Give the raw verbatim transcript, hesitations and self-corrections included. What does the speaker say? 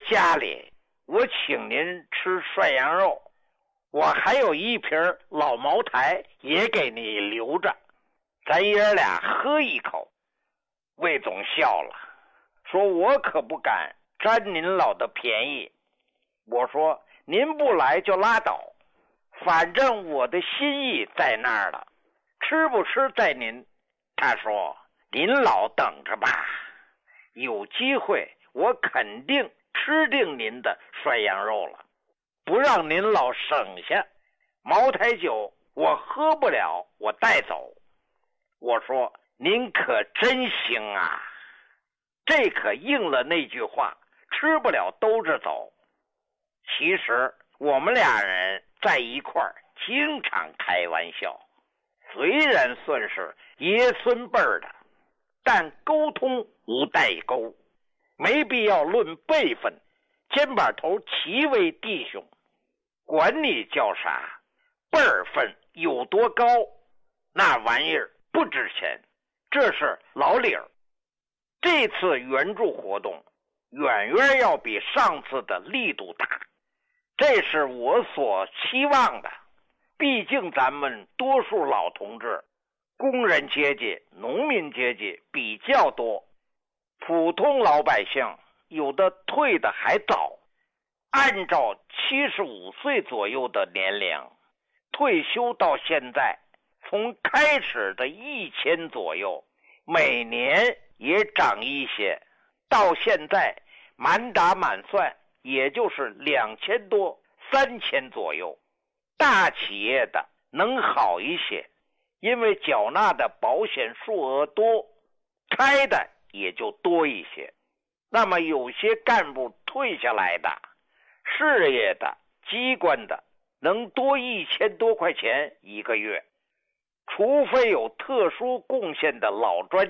家里我请您吃涮羊肉，我还有一瓶老茅台也给你留着，咱爷俩喝一口。魏总笑了，说我可不敢占您老的便宜。我说您不来就拉倒，反正我的心意在那儿了，吃不吃在您。他说您老等着吧，有机会我肯定吃定您的涮羊肉了，不让您老省下。茅台酒我喝不了，我带走。我说您可真行啊，这可应了那句话，吃不了兜着走。其实我们俩人在一块儿经常开玩笑，虽然算是爷孙辈儿的，但沟通无代沟，没必要论辈分，肩膀头齐为弟兄，管你叫啥，辈儿分有多高，那玩意儿不值钱，这是老理儿。这次援助活动远远要比上次的力度大，这是我所期望的。毕竟咱们多数老同志，工人阶级、农民阶级比较多，普通老百姓有的退的还早，按照七十五岁左右的年龄退休到现在，从开始的一千左右，每年也涨一些，到现在满打满算也就是两千多、三千左右。大企业的能好一些，因为缴纳的保险数额多，开的也就多一些。那么有些干部退下来的，事业的、机关的，能多一千多块钱一个月，除非有特殊贡献的老专